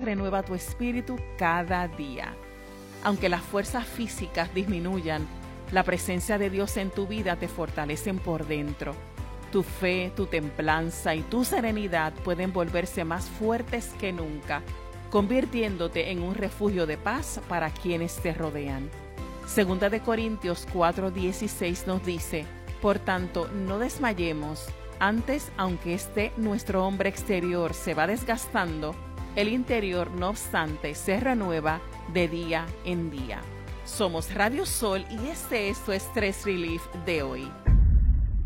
renueva tu espíritu cada día. Aunque las fuerzas físicas disminuyan, la presencia de Dios en tu vida te fortalecen por dentro. Tu fe, tu templanza y tu serenidad pueden volverse más fuertes que nunca, convirtiéndote en un refugio de paz para quienes te rodean. Segunda de Corintios 4:16 nos dice: por tanto, no desmayemos. Antes, aunque nuestro hombre exterior se va desgastando, el interior, no obstante, se renueva de día en día. Somos Radio Sol y este es tu Stress Relief de hoy.